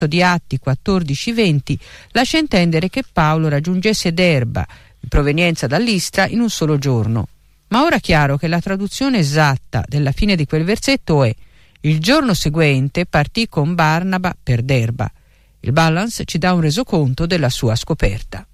di Atti 14:20 lascia intendere che Paolo raggiungesse Derba, di provenienza dall'Istra, in un solo giorno. Ma ora è chiaro che la traduzione esatta della fine di quel versetto è: il giorno seguente partì con Barnaba per Derba. Il Balance ci dà un resoconto della sua scoperta.